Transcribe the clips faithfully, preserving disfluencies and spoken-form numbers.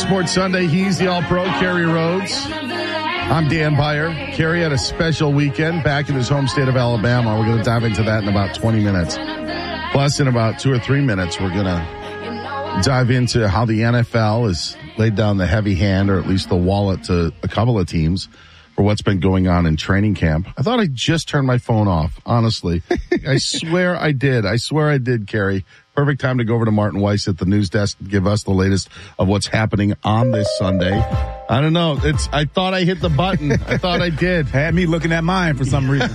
Sports Sunday. He's the All-Pro, Kerry Rhodes. I'm Dan Beyer. Kerry had a special weekend back in his home state of Alabama. We're going to dive into that in about twenty minutes. Plus, in about two or three minutes, we're going to dive into how the N F L has laid down the heavy hand, or at least the wallet, to a couple of teams for what's been going on in training camp. I thought I just turned my phone off, honestly. I swear I did. I swear I did, Kerry. Perfect time to go over to Martin Weiss at the news desk to give us the latest of what's happening on this Sunday. I don't know. It's. I thought I hit the button. I thought I did. Had me looking at mine for some reason.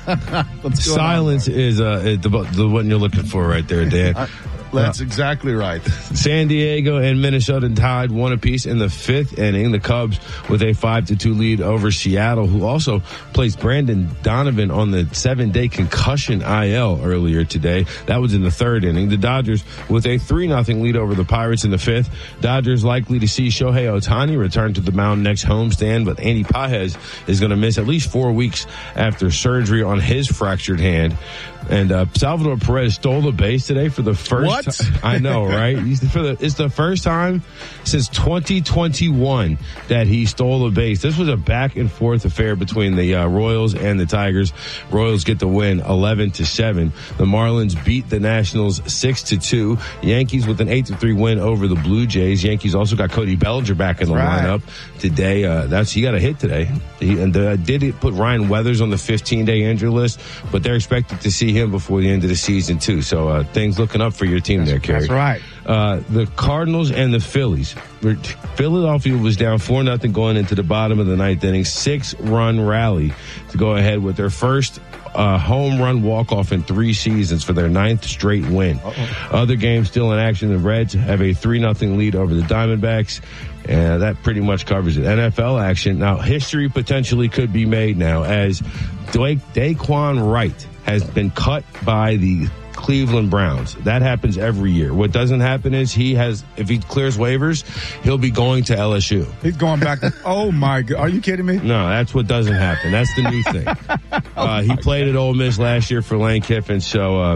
Silence is uh, the, the one you're looking for right there, Dan. I, That's yeah. exactly right. San Diego and Minnesota tied one apiece in the fifth inning. The Cubs with a five to two lead over Seattle, who also placed Brandon Donovan on the seven-day concussion I L earlier today. That was in the third inning. The Dodgers with a three nothing lead over the Pirates in the fifth. Dodgers likely to see Shohei Ohtani return to the mound next homestand, but Andy Pages is going to miss at least four weeks after surgery on his fractured hand. And uh, Salvador Perez stole the base today for the first What? time. I know, right? He's for the, it's the first time since twenty twenty-one that he stole a base. This was a back and forth affair between the uh, Royals and the Tigers. Royals get the win eleven to seven. The Marlins beat the Nationals six to two. Yankees with an eight to three win over the Blue Jays. Yankees also got Cody Bellinger back in the right. lineup today. Uh, that's, he got a hit today. He, and uh, did it put Ryan Weathers on the fifteen day injury list, but they're expected to see him before the end of the season too. So uh, things looking up for your team that's, there, Kerry. That's right. Uh, the Cardinals and the Phillies. Philadelphia was down four nothing going into the bottom of the ninth inning. Six run rally to go ahead with their first uh, home run walk-off in three seasons for their ninth straight win. Uh-oh. Other games still in action. The Reds have a three nothing lead over the Diamondbacks. And that pretty much covers it. N F L action. Now, history potentially could be made now as Da- Daquan Wright has been cut by the Cleveland Browns. That happens every year. What doesn't happen is he has, if he clears waivers, he'll be going to L S U. He's going back to, oh my God. Are you kidding me? No, that's what doesn't happen. That's the new thing. oh uh, he played at Ole Miss last year for Lane Kiffin, so, uh,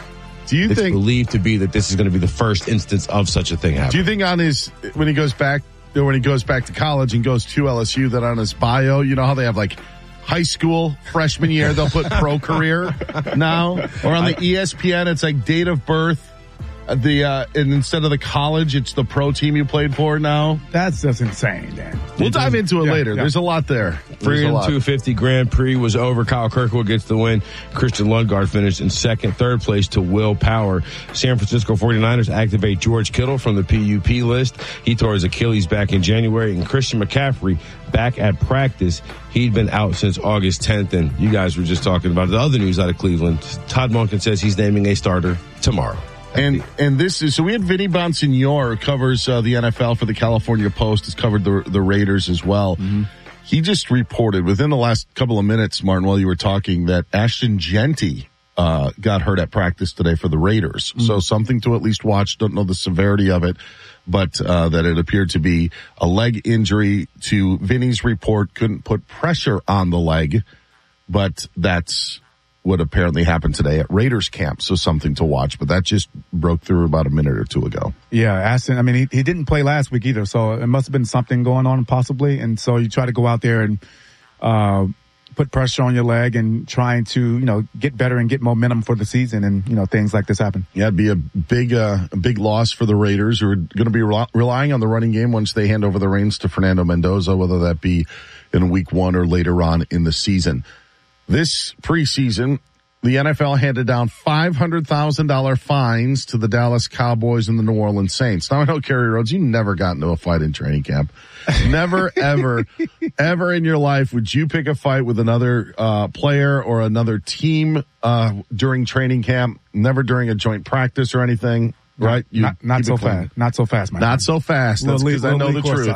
Do you it's think, believed to be that this is going to be the first instance of such a thing happening. Do you think on his, when he goes back, when he goes back to college and goes to L S U, that on his bio, you know how they have like high school freshman year, they'll put pro career now, or on the E S P N, it's like date of birth. The uh, and instead of the college, it's the pro team you played for now. That's just insane, Dan. We'll dive into it yeah, later. Yeah. There's a lot there. Freedom two fifty Grand Prix was over. Kyle Kirkwood gets the win. Christian Lundgaard finished in second. Third place to Will Power. San Francisco forty-niners activate George Kittle from the P U P list. He tore his Achilles back in January. And Christian McCaffrey back at practice. He'd been out since August tenth. And you guys were just talking about the other news out of Cleveland. Todd Monken says he's naming a starter tomorrow. And and this is, so we had Vinny Bonsignor, who covers uh, the N F L for the California Post, has covered the the Raiders as well. Mm-hmm. He just reported within the last couple of minutes, Martin, while you were talking, that Ashton Genty uh, got hurt at practice today for the Raiders. Mm-hmm. So something to at least watch. Don't know the severity of it, but uh, that it appeared to be a leg injury. To Vinny's report, couldn't put pressure on the leg, but that's what apparently happened today at Raiders camp. So something to watch, but that just broke through about a minute or two ago. Yeah, Ashton, I mean, he, he didn't play last week either, so it must have been something going on possibly. And so you try to go out there and, uh, put pressure on your leg and trying to, you know, get better and get momentum for the season, and, you know, things like this happen. Yeah, it'd be a big, uh, a big loss for the Raiders, who are going to be re- relying on the running game once they hand over the reins to Fernando Mendoza, whether that be in week one or later on in the season. This preseason, the N F L handed down five hundred thousand dollars fines to the Dallas Cowboys and the New Orleans Saints. Now, I know, Kerry Rhodes, you never got into a fight in training camp. Never, ever, ever in your life would you pick a fight with another uh player or another team uh during training camp, never during a joint practice or anything. Right? You not not so fast. Not so fast, man. Not so fast. That's because I know the truth.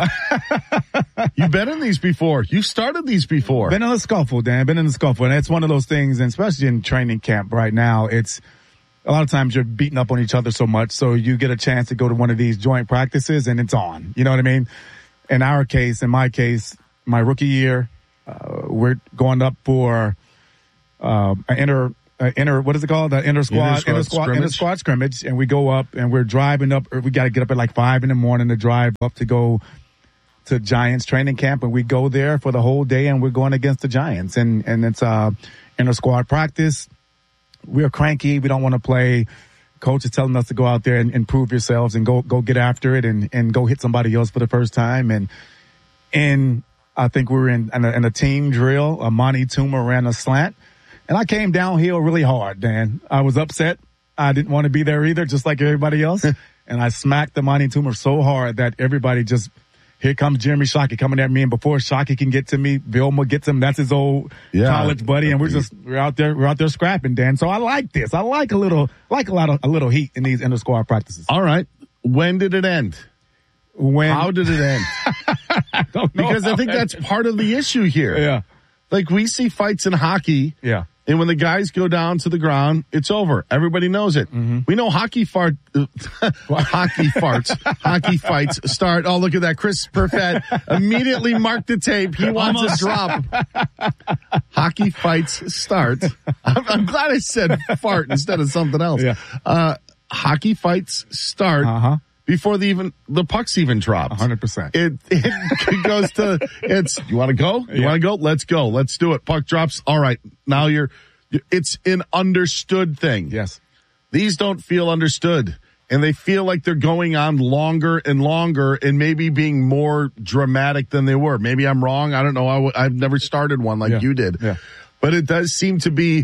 You've been in these before. You started these before. Been in a scuffle, Dan. Been in a scuffle. And it's one of those things, and especially in training camp right now, it's a lot of times you're beating up on each other so much, so you get a chance to go to one of these joint practices and it's on. You know what I mean? In our case, in my case, my rookie year, uh, we're going up for uh, an inter uh, inter, what is it called? The inter squad, Inter-squad inter squad, scrimmage. inter squad scrimmage. And we go up and we're driving up, or we got to get up at like five in the morning to drive up to go to Giants training camp. And we go there for the whole day and we're going against the Giants. And, and it's, uh, inter squad practice. We're cranky. We don't want to play. Coach is telling us to go out there and, and prove yourselves and go, go get after it and, and go hit somebody else for the first time. And, and I think we were in, in, a, in a team drill. Amani Toomer ran a slant and I came downhill really hard, Dan. I was upset. I didn't want to be there either, just like everybody else. And I smacked Amani Toomer so hard that everybody just, here comes Jeremy Shockey coming at me, and before Shockey can get to me, Vilma gets him. That's his old yeah. college buddy, and we're just we're out there we're out there scrapping, Dan. So I like this. I like a little like a lot of a little heat in these inter squad practices. All right, when did it end? When? How did it end? I don't know Because I think that's part of the issue here. Yeah, like we see fights in hockey. Yeah. And when the guys go down to the ground, it's over. Everybody knows it. Mm-hmm. We know hockey fart, uh, hockey farts, hockey fights start. Oh, look at that. Chris Perfett immediately marked the tape. He wants a drop. Hockey fights start. I'm, I'm glad I said fart instead of something else. Yeah. Uh, hockey fights start. Uh-huh. Before the even the pucks even dropped. one hundred percent. It it goes to it's you want to go? You Yeah. want to go? Let's go. Let's do it. Puck drops. All right. Now you're it's an understood thing. Yes. These don't feel understood and they feel like they're going on longer and longer and maybe being more dramatic than they were. Maybe I'm wrong. I don't know. I w- I've never started one like Yeah. you did. Yeah. But it does seem to be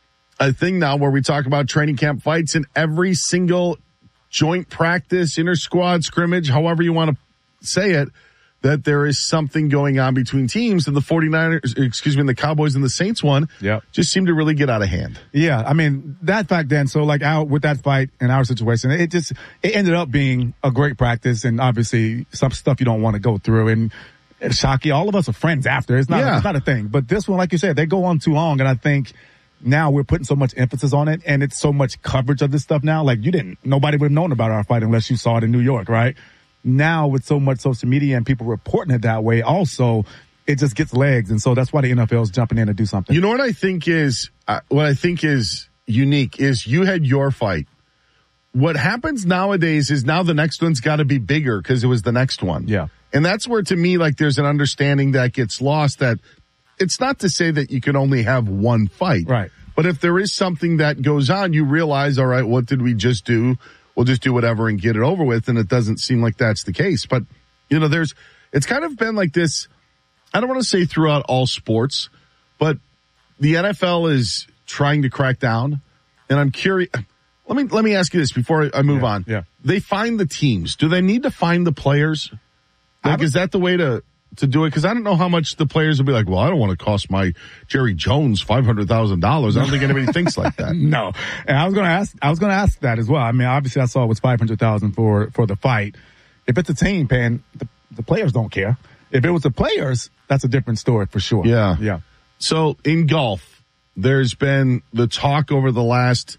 a thing now where we talk about training camp fights in every single joint practice, inter squad scrimmage, however you want to say it, that there is something going on between teams, and the 49ers, excuse me, and the Cowboys and the Saints one Yep. just seem to really get out of hand. Yeah, I mean, that fact then, so like our, with that fight in our situation, it just, it ended up being a great practice and obviously some stuff you don't want to go through. And, and Shockey, all of us are friends after. It's not, Yeah. it's not a thing. But this one, like you said, they go on too long, and I think now we're putting so much emphasis on it, and it's so much coverage of this stuff now. Like you didn't, nobody would have known about our fight unless you saw it in New York, right? Now with so much social media and people reporting it that way, also it just gets legs, and so that's why the N F L is jumping in to do something. You know what I think is, uh, what I think is unique is you had your fight. What happens nowadays is now the next one's got to be bigger because it was the next one. Yeah. And that's where to me, like there's an understanding that gets lost that it's not to say that you can only have one fight. Right. But if there is something that goes on, you realize, all right, what did we just do? We'll just do whatever and get it over with. And it doesn't seem like that's the case. But, you know, there's, it's kind of been like this. I don't want to say throughout all sports, but the N F L is trying to crack down. And I'm curious. Let me, let me ask you this before I move Yeah, on. yeah. They find the teams. Do they need to find the players? Like, is that the way to, to do it? Because I don't know how much the players will be like, well, I don't want to cost my Jerry Jones five hundred thousand dollars. I don't think anybody thinks like that. No. And I was going to ask, I was going to ask that as well. I mean, obviously I saw it was five hundred thousand for, for the fight. If it's a team paying, the, the players don't care. If it was the players, that's a different story for sure. Yeah. Yeah. So in golf, there's been the talk over the last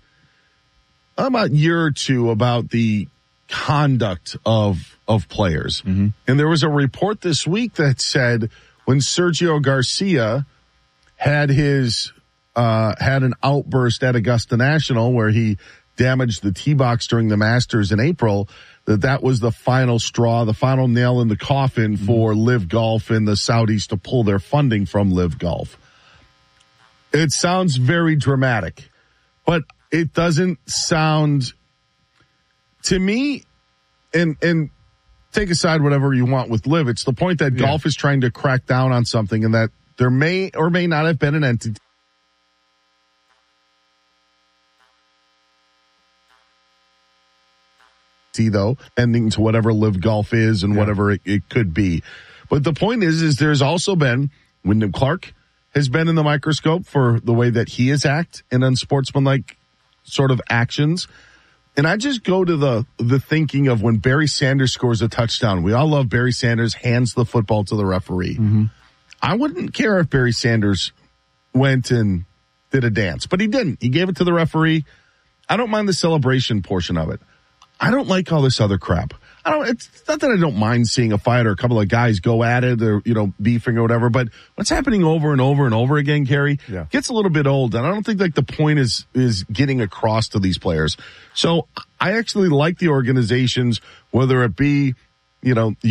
about year or two about the conduct of of players. Mm-hmm. And there was a report this week that said when Sergio Garcia had his uh had an outburst at Augusta National where he damaged the tee box during the Masters in April, that that was the final straw, the final nail in the coffin mm-hmm. for Live Golf and the Saudis to pull their funding from Live Golf. It sounds very dramatic, but it doesn't sound to me, and and take aside whatever you want with Live, it's the point that yeah. golf is trying to crack down on something and that there may or may not have been an entity though, ending to whatever Live Golf is and yeah. whatever it, it could be. But the point is, is there's also been, Wyndham Clark has been in the microscope for the way that he has act and unsportsmanlike sort of actions. And I just go to the, the thinking of when Barry Sanders scores a touchdown. We all love Barry Sanders, hands the football to the referee. Mm-hmm. I wouldn't care if Barry Sanders went and did a dance, but he didn't. He gave it to the referee. I don't mind the celebration portion of it. I don't like all this other crap. I don't, it's not that I don't mind seeing a fight or a couple of guys go at it or, you know, beefing or whatever, but what's happening over and over and over again, Carrie, yeah. gets a little bit old. And I don't think like the point is, is getting across to these players. So I actually like the organizations, whether it be, you know,